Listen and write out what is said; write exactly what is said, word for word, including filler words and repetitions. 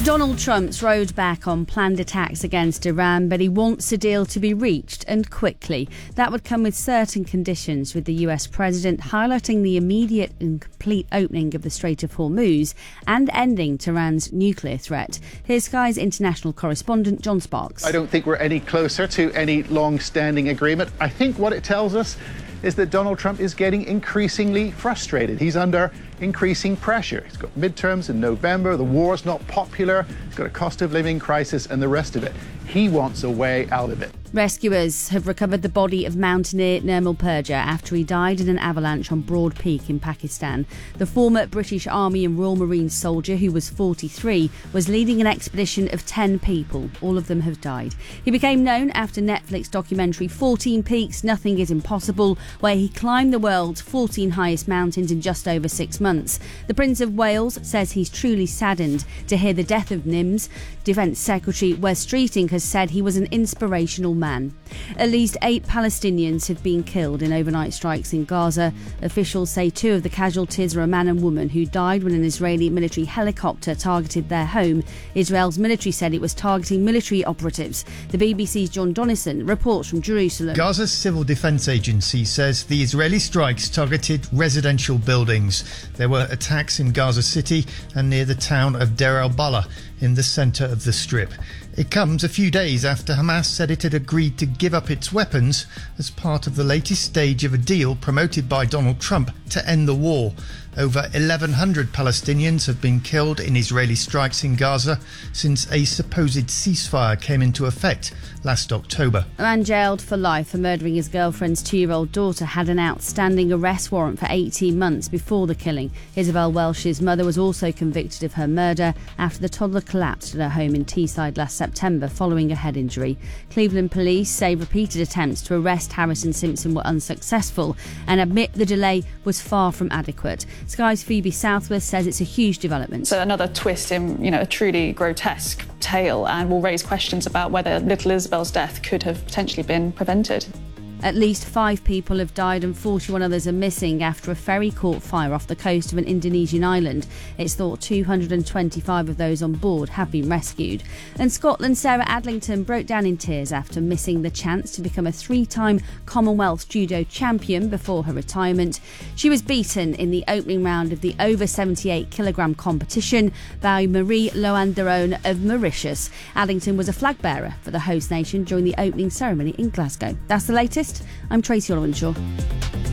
Donald Trump's rode back on planned attacks against Iran, but he wants a deal to be reached, and quickly. That would come with certain conditions, with the U S president highlighting the immediate and complete opening of the Strait of Hormuz and ending Tehran's nuclear threat. Here's Sky's international correspondent, John Sparks. I don't think we're any closer to any long-standing agreement. I think what it tells us is that Donald Trump is getting increasingly frustrated. He's under increasing pressure. He's got midterms in November, the war's not popular, he's got a cost of living crisis and the rest of it. He wants a way out of it. Rescuers have recovered the body of mountaineer Nirmal Purja after he died in an avalanche on Broad Peak in Pakistan. The former British Army and Royal Marines soldier, who was forty-three, was leading an expedition of ten people. All of them have died. He became known after Netflix documentary fourteen Peaks, Nothing is Impossible, where he climbed the world's fourteen highest mountains in just over six months. The Prince of Wales says he's truly saddened to hear the death of Nims. Defence Secretary Wes Streeting has said he was an inspirational man. At least eight Palestinians have been killed in overnight strikes in Gaza. Officials say two of the casualties are a man and woman who died when an Israeli military helicopter targeted their home. Israel's military said it was targeting military operatives. The B B C's John Donnison reports from Jerusalem. Gaza's civil defence agency says the Israeli strikes targeted residential buildings. There were attacks in Gaza City and near the town of Deir al-Balah in the centre of the Strip. It comes a few days after Hamas said it had agreed to give up its weapons as part of the latest stage of a deal promoted by Donald Trump to end the war. Over eleven hundred Palestinians have been killed in Israeli strikes in Gaza since a supposed ceasefire came into effect last October. A man jailed for life for murdering his girlfriend's two-year-old daughter had an outstanding arrest warrant for eighteen months before the killing. Isabel Welsh's mother was also convicted of her murder after the toddler collapsed at her home in Teesside last September following a head injury. Cleveland police say repeated attempts to arrest Harrison Simpson were unsuccessful and admit the delay was far from adequate. Sky's Phoebe Southworth says it's a huge development. So another twist in, you know, a truly grotesque tale, and will raise questions about whether little Isabel's death could have potentially been prevented. At least five people have died and forty-one others are missing after a ferry caught fire off the coast of an Indonesian island. It's thought two hundred twenty-five of those on board have been rescued. And Scotland's Sarah Adlington broke down in tears after missing the chance to become a three-time Commonwealth judo champion before her retirement. She was beaten in the opening round of the over seventy-eight kilogram competition by Marie Loanderone of Mauritius. Adlington was a flag bearer for the host nation during the opening ceremony in Glasgow. That's the latest. I'm Tracy Olwenshaw.